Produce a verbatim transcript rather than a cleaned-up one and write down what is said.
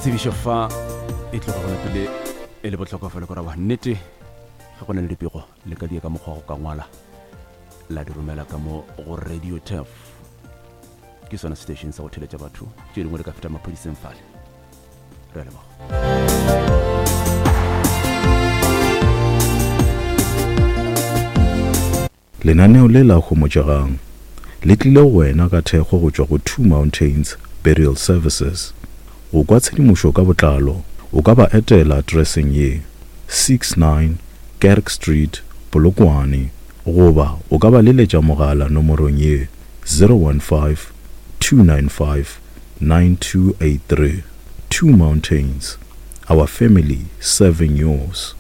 tsebišo fa e tloga gona pele e le botlhokofale gore ba nnete ga go na le dipego le ka die ka mokgwa go ka ngwala la di romela ka mo go Radio Turf ke sona station sa go theletša batho tše dingwe le ka feta maphodiseng fale re a leboga. Lenaneo le la homotšagang le tlile go wena ka thekgo go tšwa go Two Mountains Burial Services. Go kwa tshedimošo ka botlalo o ka ba etela addresseng ye sixty-nine Kerk Street, Polokwane, goba o ka ba leletša mogala nomorong ye zero one five two nine five nine two eight three. Two Mountains, our family serving yours.